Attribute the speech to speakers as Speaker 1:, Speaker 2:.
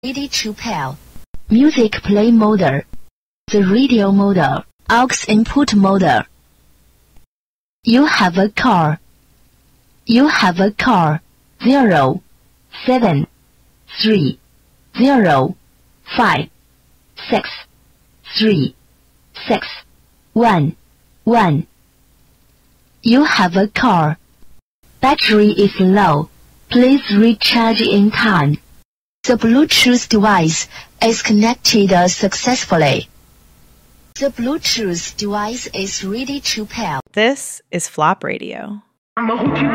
Speaker 1: Ready to pair. Music play mode. The radio mode. Aux input mode. You have a car. You have a car. 0, 7, 3, 0, 5, 6, 3, 6, 1, 1. You have a car. Battery is low. Please recharge in time. The Bluetooth device is connected successfully. The Bluetooth device is ready to pair.
Speaker 2: This is Flop Radio.